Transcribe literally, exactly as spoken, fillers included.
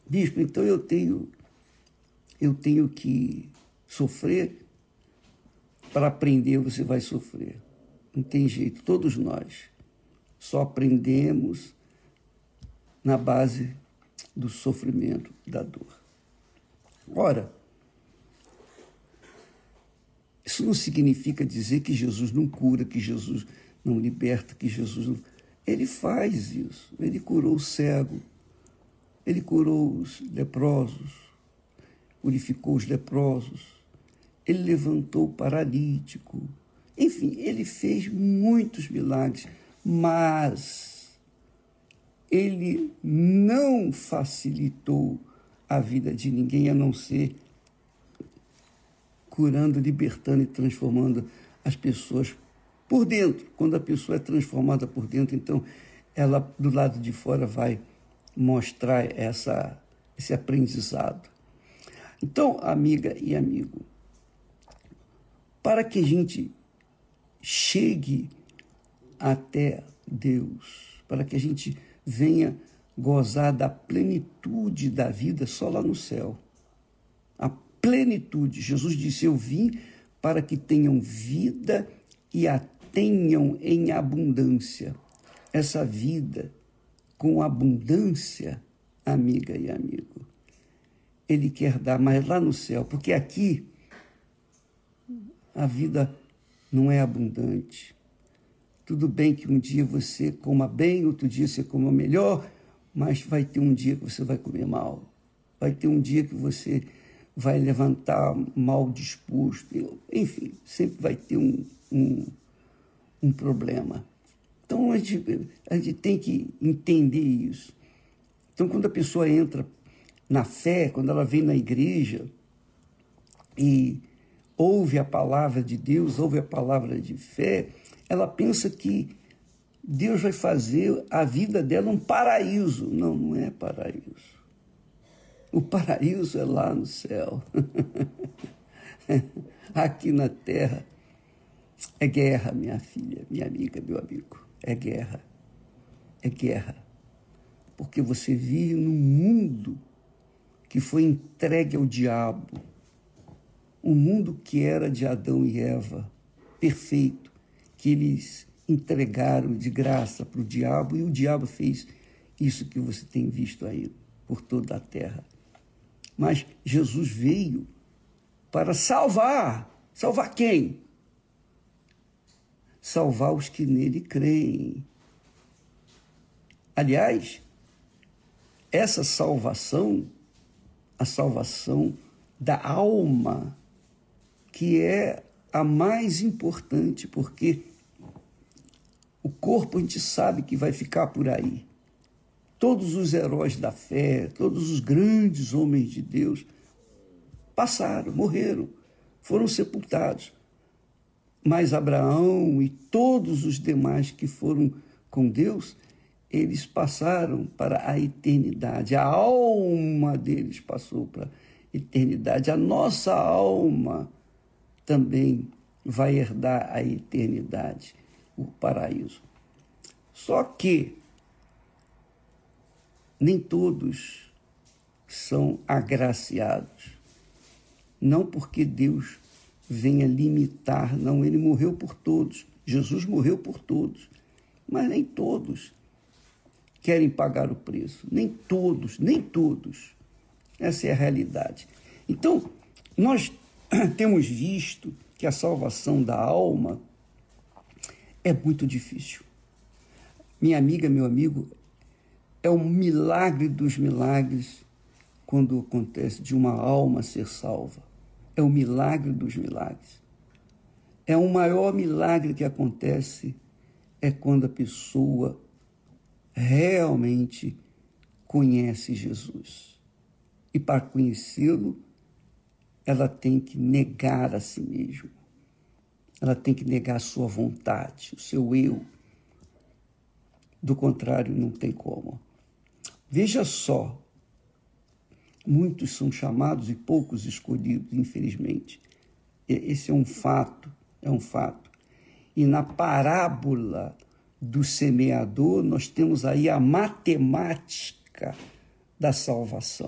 Bispo, então eu tenho, eu tenho que sofrer. Para aprender você vai sofrer. Não tem jeito, todos nós só aprendemos na base do sofrimento, da dor. Ora, isso não significa dizer que Jesus não cura, que Jesus não liberta, que Jesus não... Ele faz isso. Ele curou o cego, ele curou os leprosos, purificou os leprosos, ele levantou o paralítico. Enfim, ele fez muitos milagres, mas ele não facilitou a vida de ninguém, a não ser curando, libertando e transformando as pessoas por dentro. Quando a pessoa é transformada por dentro, então ela do lado de fora vai mostrar essa, esse aprendizado. Então, amiga e amigo, para que a gente chegue até Deus, para que a gente venha gozar da plenitude da vida só lá no céu. A plenitude. Jesus disse, eu vim para que tenham vida e a tenham em abundância. Essa vida com abundância, amiga e amigo, Ele quer dar, mas lá no céu, porque aqui a vida não é abundante. Tudo bem que um dia você coma bem, outro dia você coma melhor, mas vai ter um dia que você vai comer mal. Vai ter um dia que você vai levantar mal disposto. Enfim, sempre vai ter um, um, um problema. Então, a gente, a gente tem que entender isso. Então, quando a pessoa entra na fé, quando ela vem na igreja e ouve a palavra de Deus, ouve a palavra de fé, ela pensa que Deus vai fazer a vida dela um paraíso. Não, não é paraíso. O paraíso é lá no céu. Aqui na terra é guerra, minha filha, minha amiga, meu amigo. É guerra. É guerra. Porque você vive num mundo que foi entregue ao diabo. Um mundo que era de Adão e Eva, perfeito, que eles entregaram de graça para o diabo, e o diabo fez isso que você tem visto aí por toda a terra. Mas Jesus veio para salvar. Salvar quem? Salvar os que nele creem. Aliás, essa salvação, a salvação da alma, que é a mais importante, porque o corpo a gente sabe que vai ficar por aí. Todos os heróis da fé, todos os grandes homens de Deus passaram, morreram, foram sepultados. Mas Abraão e todos os demais que foram com Deus, eles passaram para a eternidade. A alma deles passou para a eternidade. A nossa alma também vai herdar a eternidade, o paraíso. Só que nem todos são agraciados. Não porque Deus venha limitar, não, ele morreu por todos. Jesus morreu por todos, mas nem todos querem pagar o preço. Nem todos, nem todos. Essa é a realidade. Então, nós temos visto que a salvação da alma é muito difícil. Minha amiga, meu amigo, é um milagre dos milagres quando acontece de uma alma ser salva. É o milagre dos milagres. É o maior milagre que acontece é quando a pessoa realmente conhece Jesus. E para conhecê-lo, ela tem que negar a si mesma. Ela tem que negar a sua vontade, o seu eu. Do contrário, não tem como. Veja só, muitos são chamados e poucos escolhidos, infelizmente. Esse é um fato, é um fato. E na parábola do semeador, nós temos aí a matemática da salvação.